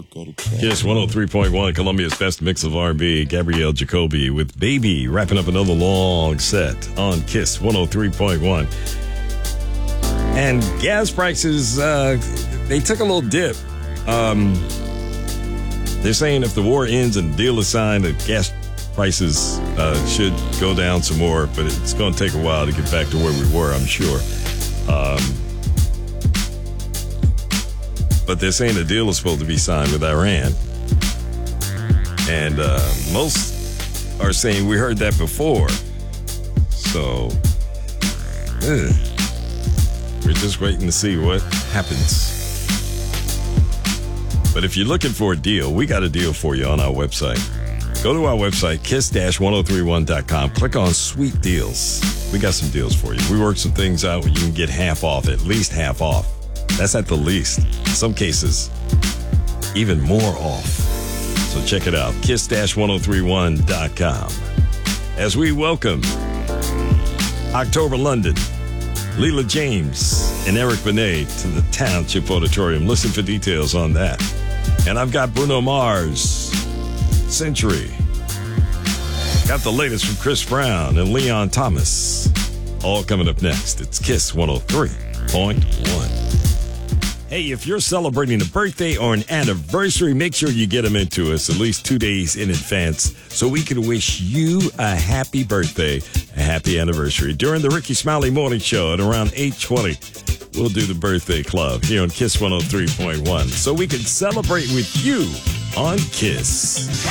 Kiss 103.1, Columbia's best mix of R&B. Gabrielle Jacoby with Baby, wrapping up another long set on Kiss 103.1. And gas prices, they took a little dip. They're saying if the war ends and the deal is signed, the gas prices should go down some more, but it's going to take a while to get back to where we were, I'm sure. But they're saying the deal is supposed to be signed with Iran. And most are saying we heard that before. So, we're just waiting to see what happens. But if you're looking for a deal, we got a deal for you on our website. Go to our website, kiss-1031.com. Click on Sweet Deals. We got some deals for you. We worked some things out where you can get half off, at least half off. That's at the least. In some cases, even more off. So check it out, kiss-1031.com. As we welcome October London, Leela James, and Eric Benet to the Township Auditorium. Listen for details on that. And I've got Bruno Mars, Century. Got the latest from Chris Brown and Leon Thomas. All coming up next. It's Kiss 103.1. Hey, if you're celebrating a birthday or an anniversary, make sure you get them into us at least 2 days in advance so we can wish you a happy birthday, a happy anniversary. During the Ricky Smiley Morning Show at around 8:20, we'll do the birthday club here on Kiss 103.1 so we can celebrate with you on Kiss.